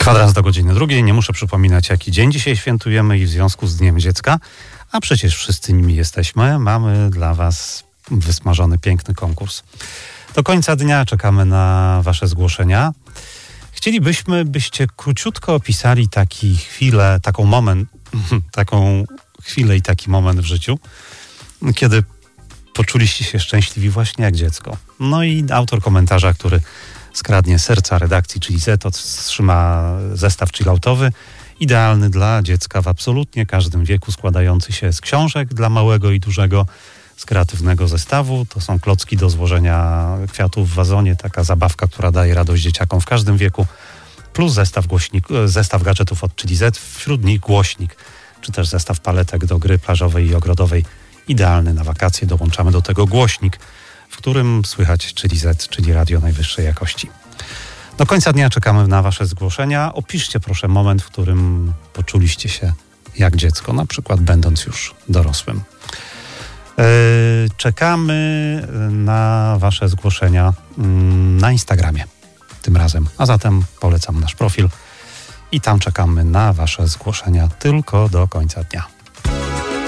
Kwadras do godziny 2. Nie muszę przypominać, jaki dzień dzisiaj świętujemy i w związku z Dniem Dziecka, a przecież wszyscy nimi jesteśmy. Mamy dla Was wysmażony, piękny konkurs. Do końca dnia czekamy na Wasze zgłoszenia. Chcielibyśmy, byście króciutko opisali taką chwilę i taki moment w życiu, kiedy poczuliście się szczęśliwi właśnie jak dziecko. No i autor komentarza, który skradnie serca redakcji, czyli Z, otrzyma zestaw chilloutowy, idealny dla dziecka w absolutnie każdym wieku, składający się z książek dla małego i dużego, z kreatywnego zestawu. To są klocki do złożenia kwiatów w wazonie, taka zabawka, która daje radość dzieciakom w każdym wieku, plus zestaw gadżetów od Chili Z, wśród nich głośnik, czy też zestaw paletek do gry plażowej i ogrodowej, idealny na wakacje. Dołączamy do tego głośnik, w którym słychać Chili Z, czyli radio najwyższej jakości. Do końca dnia czekamy na Wasze zgłoszenia. Opiszcie proszę moment, w którym poczuliście się jak dziecko, na przykład będąc już dorosłym. Czekamy na Wasze zgłoszenia na Instagramie tym razem, a zatem polecam nasz profil i tam czekamy na Wasze zgłoszenia tylko do końca dnia.